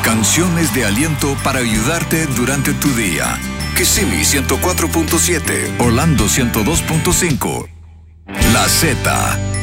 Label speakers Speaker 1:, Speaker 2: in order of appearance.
Speaker 1: Canciones de aliento para ayudarte durante tu día. Kissimmee 104.7, Orlando 102.5. La Z.